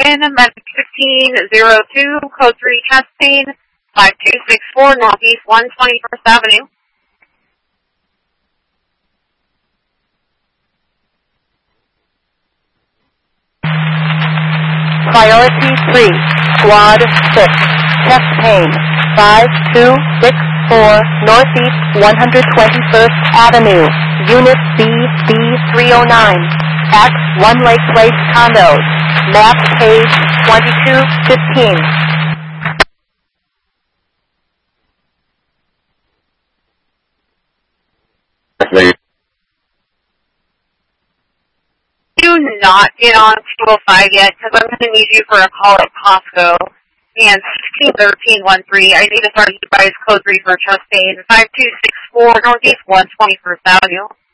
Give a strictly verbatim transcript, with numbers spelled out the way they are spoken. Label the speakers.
Speaker 1: in, medic fifteen oh two, code three testing, five two six four Northeast one hundred twenty-first Avenue.
Speaker 2: Priority three, Squad six, chest pain, five two six four Northeast one hundred twenty-first Avenue, Unit B B three oh nine, at One Lake Place Condos, map page twenty-two fifteen.
Speaker 1: Do not get on two oh five yet, because I'm going to need you for a call at Costco. And sixteen thirteen one three, I need to start you guys code three for chest pain, five two six four Northeast one hundred twenty-first Avenue.